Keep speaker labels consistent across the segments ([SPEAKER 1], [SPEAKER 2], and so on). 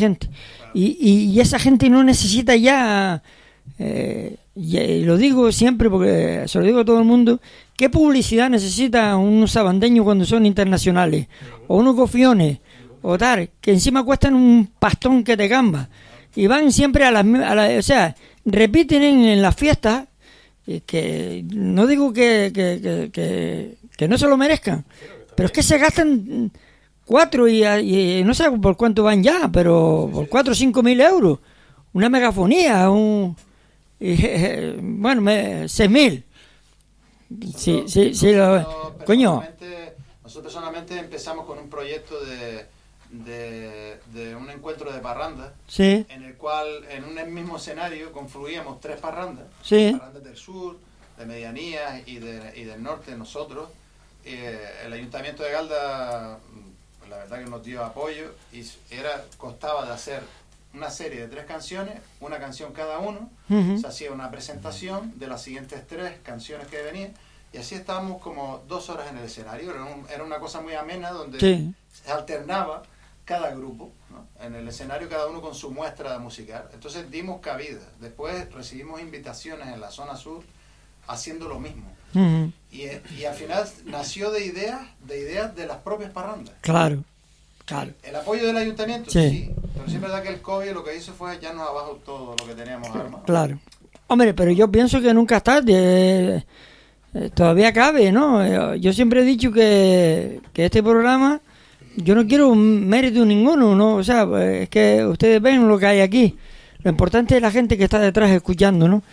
[SPEAKER 1] gente. Y esa gente no necesita ya, y lo digo siempre porque se lo digo a todo el mundo, ¿qué publicidad necesita unos sabandeños cuando son internacionales? O unos gofiones, o tal, que encima cuestan un pastón que te gamba. Y van siempre o sea, repiten en las fiestas, que no digo que no se lo merezcan, pero es que se gastan 4 y no sé por cuánto van ya, pero por 4 o 5 mil euros. Una megafonía, bueno, 6.000. Sí, coño.
[SPEAKER 2] Nosotros personalmente empezamos con un proyecto de un encuentro de parrandas,
[SPEAKER 1] sí, en
[SPEAKER 2] el cual en un mismo escenario confluíamos 3 parrandas,
[SPEAKER 1] sí,
[SPEAKER 2] parrandas del sur, de Medianía y del norte, nosotros. El Ayuntamiento de Galda, la verdad que nos dio apoyo y costaba de hacer una serie de 3 canciones, una canción cada uno. Se hacía una presentación de las siguientes 3 canciones que venían y así estábamos como 2 horas en el escenario. Era una cosa muy amena donde se alternaba cada grupo, ¿no? En el escenario, cada uno con su muestra musical. Entonces dimos cabida. Después recibimos invitaciones en la zona sur haciendo lo mismo. Y al final nació de ideas de las propias parrandas.
[SPEAKER 1] Claro.
[SPEAKER 2] El apoyo del ayuntamiento, sí. Pero sí es verdad que el COVID lo que hizo fue echarnos abajo todo lo que teníamos armado. Claro.
[SPEAKER 1] Hombre, pero yo pienso que nunca es tarde. Todavía cabe, ¿no? Yo siempre he dicho que este programa, yo no quiero mérito ninguno, ¿no? O sea, es que ustedes ven lo que hay aquí. Lo importante es la gente que está detrás escuchando, ¿no?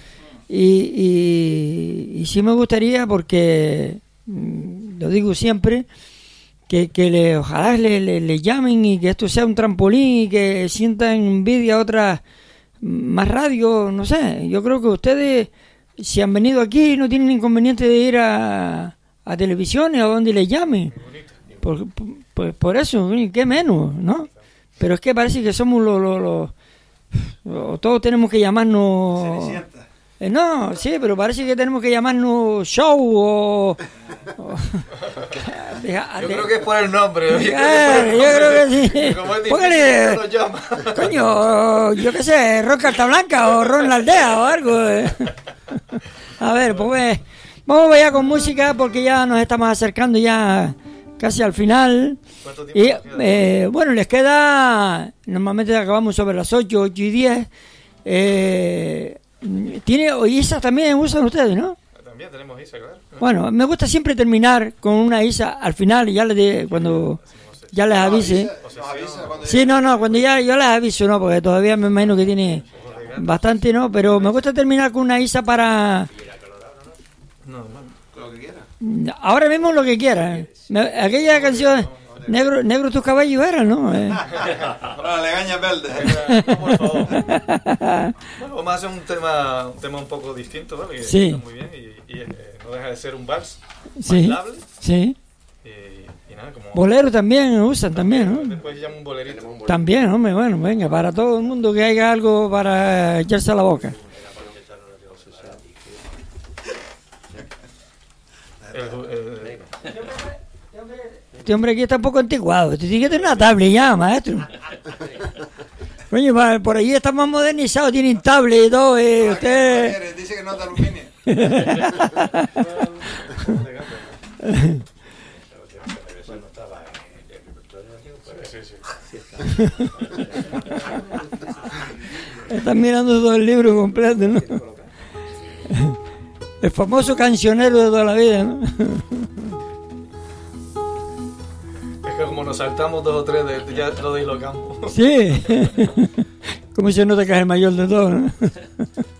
[SPEAKER 1] Y sí me gustaría, porque lo digo siempre, que ojalá le llamen y que esto sea un trampolín y que sientan envidia a otras más radios, no sé. Yo creo que ustedes, si han venido aquí, no tienen inconveniente de ir a televisiones o donde les llamen. Por eso, qué menos, ¿no? Pero es que parece que somos todos tenemos que llamarnos... No, sí, pero parece que tenemos que llamarnos show o
[SPEAKER 3] yo creo que es por el nombre.
[SPEAKER 1] Yo creo que sí. Póngale, coño, yo qué sé, Ron Cartablanca o Ron La Aldea o algo. A ver, pues vamos allá con música porque ya nos estamos acercando ya casi al final.
[SPEAKER 3] ¿Cuánto tiempo?
[SPEAKER 1] Y bueno, les queda, normalmente acabamos sobre las 8 y 10. Tiene ISA también usan ustedes, ¿no?
[SPEAKER 3] También tenemos ISA, claro.
[SPEAKER 1] Bueno, me gusta siempre terminar con una ISA al final y ya cuando ya les avise. Sí, no, cuando ya yo les aviso, no, porque todavía me imagino que tiene bastante, ¿no? Pero me gusta terminar con una ISA para...
[SPEAKER 3] No, lo que quiera.
[SPEAKER 1] Ahora mismo lo que quiera. Aquella canción... Negro tus caballos eran, ¿no?
[SPEAKER 2] La legaña verde.
[SPEAKER 3] Por favor. Bueno, vamos a hacer un tema un poco distinto, ¿vale? Que
[SPEAKER 1] sí.
[SPEAKER 3] Está muy bien y no deja de ser un vals
[SPEAKER 1] bailable. Sí.
[SPEAKER 3] Y nada, como...
[SPEAKER 1] Bolero también usan también, ¿no?
[SPEAKER 3] Después llamo un bolerito.
[SPEAKER 1] También, hombre, bueno, venga, para todo el mundo que haya algo para echarse a la boca. Este hombre aquí está un poco anticuado. Este tiene que tener una tablet ya, maestro. Coño, por allí está más modernizado, tienen tablet y todo. Usted...
[SPEAKER 2] Dice que no es de aluminio.
[SPEAKER 1] Están mirando todo el libro completo, ¿no? El famoso cancionero de toda la vida, ¿no?
[SPEAKER 3] Como nos saltamos 2 o 3, ya lo dislocamos.
[SPEAKER 1] Sí. Como si no te caes el mayor de todo, ¿no?